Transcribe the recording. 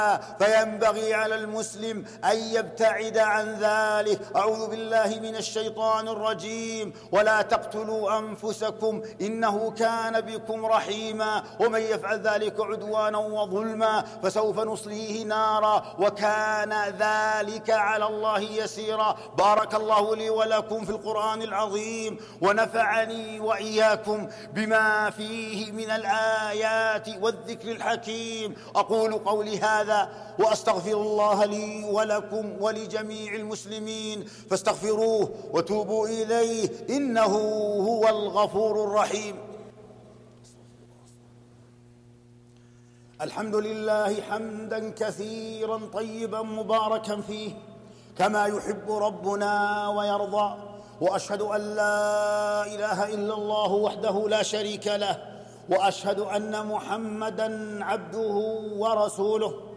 فينبغي على المسلم أن يبتعد عن ذلك. أعوذ بالله من الشيطان الرجيم. ولا تقتلوا أنفسكم إنه كان بكم رحيما ومن يفعل ذلك عدوانا وظلما فسوف نصليه نارا وكان ذلك على الله يسيرا. بارك الله لي ولكم في القرآن العظيم ونفعني وإياكم بما فيه من الآيات والذكر الحكيم. أقول قولي هذا وأستغفر الله لي ولكم ولجميع المسلمين فاستغفروه وتوبوا إليه إنه هو الغفور الرحيم. الحمد لله حمدا كثيرا طيبا مباركا فيه كما يحب ربنا ويرضى. وأشهد أن لا إله إلا الله وحده لا شريك له وأشهد أن محمدا عبده ورسوله.